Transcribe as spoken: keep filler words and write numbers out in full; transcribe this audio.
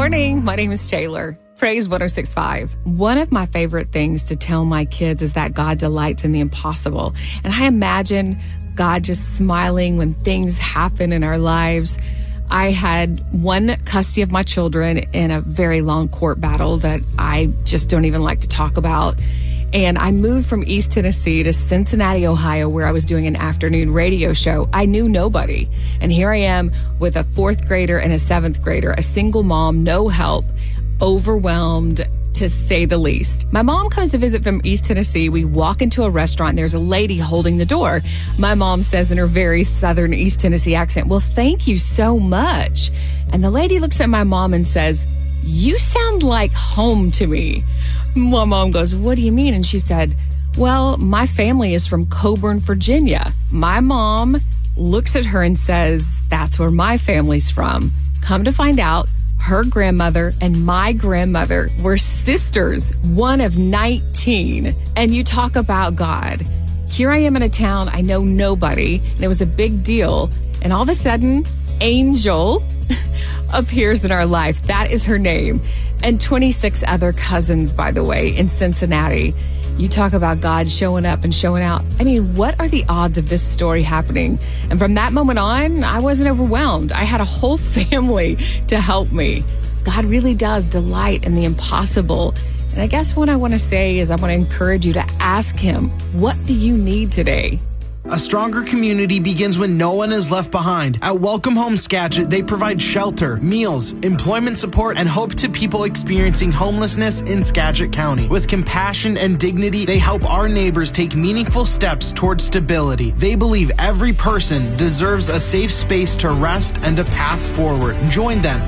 morning. My name is Taylor. Praise one oh six point five. One of my favorite things to tell my kids is that God delights in the impossible. And I imagine God just smiling when things happen in our lives. I had one custody of my children in a very long court battle that I just don't even like to talk about. And I moved from East Tennessee to Cincinnati, Ohio, where I was doing an afternoon radio show. I knew nobody. And here I am with a fourth grader and a seventh grader, a single mom, no help, overwhelmed, to say the least. My mom comes to visit from East Tennessee. We walk into a restaurant. And there's a lady holding the door. My mom says in her very southern East Tennessee accent, "Well, thank you so much." And the lady looks at my mom and says, "You sound like home to me." My mom goes, "What do you mean?" And she said, "Well, my family is from Coburn, Virginia." My mom looks at her and says, "That's where my family's from." Come to find out, her grandmother and my grandmother were sisters, one of nineteen. And you talk about God. Here I am in a town, I know nobody, and it was a big deal. And all of a sudden, Angel appears in our life. That is her name. And twenty-six other cousins, by the way, in Cincinnati. You talk about God showing up and showing out. I mean, what are the odds of this story happening? And from that moment on, I wasn't overwhelmed. I had a whole family to help me. God really does delight in the impossible. And I guess what I want to say is I want to encourage you to ask him, what do you need today? A stronger community begins when no one is left behind. At Welcome Home Skagit, they provide shelter, meals, employment support, and hope to people experiencing homelessness in Skagit County. With compassion and dignity, they help our neighbors take meaningful steps towards stability. They believe every person deserves a safe space to rest and a path forward. Join them